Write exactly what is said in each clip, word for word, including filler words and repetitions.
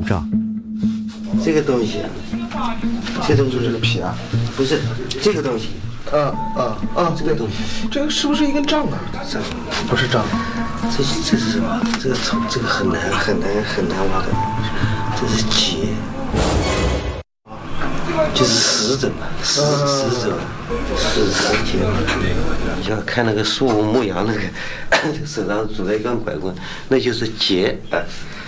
障。 这个东西啊，这东西这个皮啊， 不是这个东西。 啊啊啊！ 这个东西， 这个是不是一根杖啊？ 杖， 不是杖。 这这是什么？这个从这个很难很难很难挖的，这是结，就是石子嘛，石石子嘛，石石结。你要看那个树牧羊那个手上拄着一根拐棍，那就是结啊。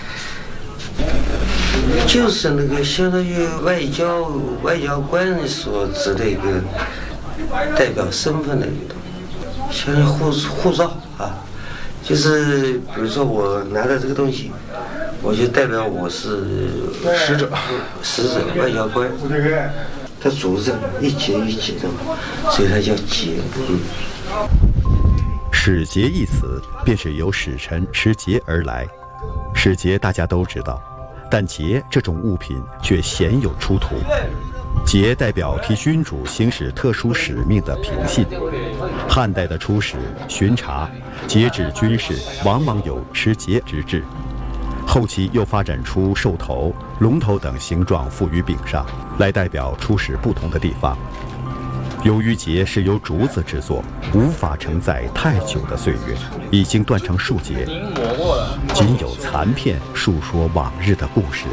就是那个相当于外交外交官所指的一个代表身份的一个东西，相当于护护照啊。就是比如说我拿着这个东西，我就代表我是使者， 使者外交官。它组织一节一节的嘛，所以它叫节。嗯。 使节一词便是由使臣持节而来。使节大家都知道。但节这种物品却鲜有出土，节代表替君主行使特殊使命的凭信。汉代的出使、巡查、节制军事，往往有持节之制。后期又发展出兽头、龙头等形状附于柄上，来代表出使不同的地方。由于节是由竹子制作，无法承载太久的岁月，已经断成数节，仅有残片述说往日的故事。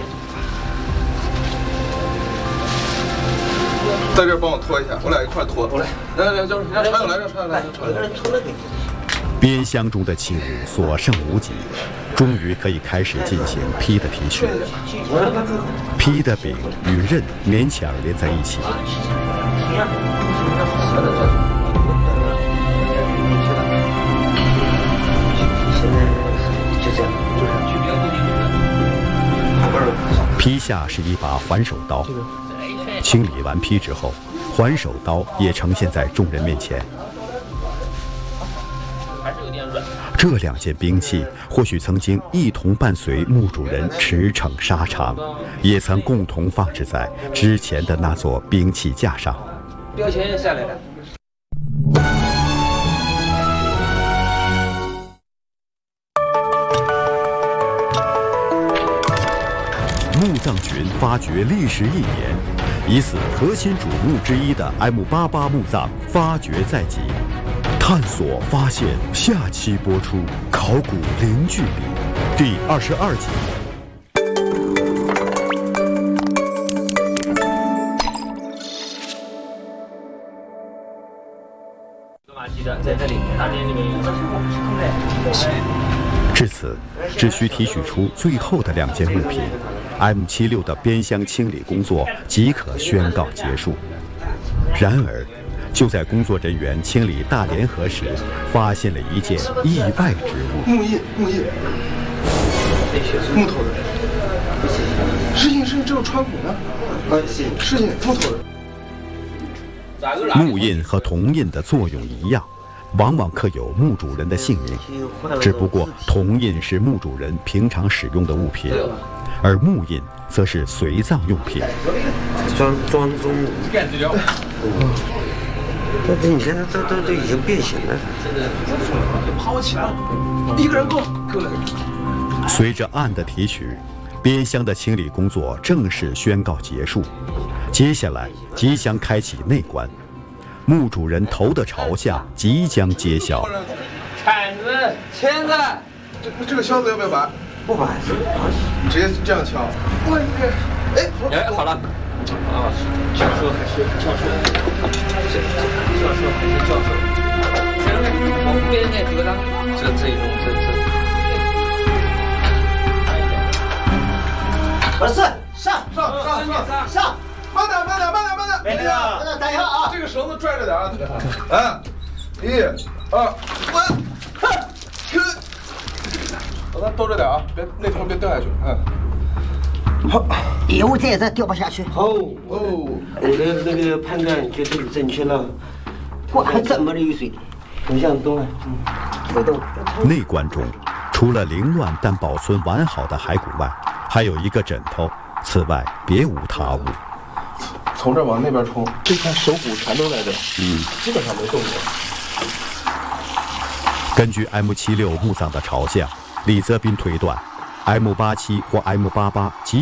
在这儿帮我拖一下，我俩一块拖。我来，来来，就是让常友来，让常友来，常友来。 边乡中的器物所剩无几，终于可以开始进行坯的提取。坯的柄与刃勉强连在一起。坯下是一把环手刀，清理完坯之后，环手刀也呈现在众人面前。这两件兵器或许曾经一同伴随墓主人驰骋沙场，也曾共同放置在之前的那座兵器架上。 标签下来了。 墓葬群发掘历时一年，以此核心瞩目之一的 M 八八墓葬发掘在即，探索发现下期播出，考古零距离第二十二集。 在这里，大殿里面有。 至此，只需提取出最后的两件物品 ，M 七六的边乡清理工作即可宣告结束。然而，就在工作人员清理大联合时，发现了一件意外之物。 木印，木印，木头的。是印，是印，这有川普呢。啊，是印，木头的。 木印和铜印的作用一样，往往刻有墓主人的姓名，只不过铜印是墓主人平常使用的物品，而木印则是随葬用品。 庄庄中，但是你看，都都都已经变形了。 抛起来，一个人够够了。 随着案的提取，边乡的清理工作正式宣告结束。接下来即将开启内关，墓主人头的朝向即将揭晓。 铲子、钳子， 这这个箱子要不要拔？ 不拔， 直接这样敲。我这，哎， 哎，好了。啊，教授还是教授，这这教授还是教授。前面旁边那几个当，这这一种这这。 不是，上上上上上。 慢点，慢点，慢点，慢点！ 没事啊，慢点，等一下啊！ 这个绳子拽着点啊！啊，一、二、三，哼，把它兜着点啊，别那头别掉下去。嗯，好， 油在这掉不下去。 好哦，我的那个判断绝对正确了。哇，还这么流水，不像动啊，嗯，不动。 内关中，除了凌乱但保存完好的骸骨外，还有一个枕头，此外别无他物。 从这往那边冲，这块手骨全都在这，嗯，基本上没动过。 根据 M 七六墓葬的朝向，李泽斌推断 ，M 八七或 M 八八极